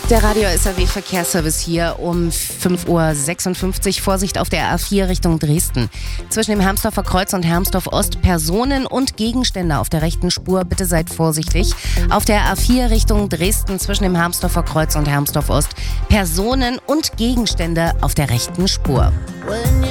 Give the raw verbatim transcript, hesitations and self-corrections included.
Der Radio S R W Verkehrsservice hier um fünf Uhr sechsundfünfzig. Vorsicht auf der A vier Richtung Dresden. Zwischen dem Hermsdorfer Kreuz und Hermsdorf Ost Personen und Gegenstände auf der rechten Spur. Bitte seid vorsichtig. Auf der A vier Richtung Dresden zwischen dem Hermsdorfer Kreuz und Hermsdorf Ost Personen und Gegenstände auf der rechten Spur.